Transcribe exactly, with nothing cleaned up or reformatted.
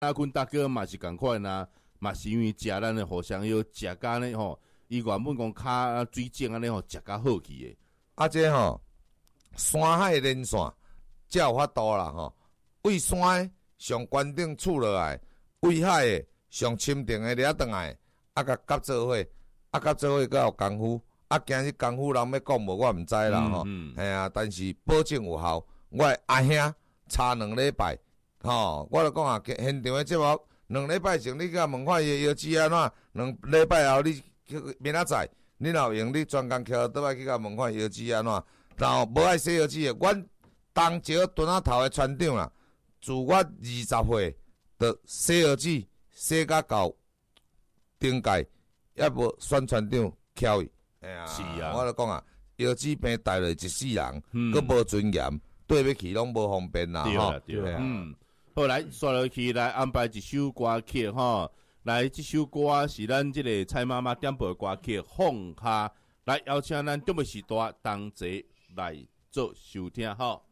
阿坤大哥嘛是共款啊，嘛是因为食咱的互相药食甲呢吼，伊原本讲骹水肿安尼吼，食甲好去的。 啊，这吼山海连线才有法度啦吼。为山的上关顶厝落来，为海的上深顶的掠转来，啊，甲夹做伙，啊，夹做伙才有功夫。啊，今日功夫人要讲无，我毋知啦吼。 嗯， 系啊，但是保证有效。我的阿兄差两礼拜，吼，我就讲啊，现场的节目两礼拜前你甲问看伊药剂安怎，两礼拜后你明仔载你若有用，你专工徛倒来去甲问看药剂安怎，然后无爱洗药剂的，阮东石墩仔头的船长啦，自我二十岁，就洗药剂洗甲到顶界，也无选船长翘伊。哎呀， 是啊， 我就讲啊，药剂病带来一世人， 嗯， 佮无尊严，对要去拢无方便啦， 吼。对啦，对啦，嗯，好来，刷落去来安排一首歌曲吼，来，这首歌是咱这个蔡妈妈点播的歌曲《放下》，来邀请咱中国时代同齐来做收听吼。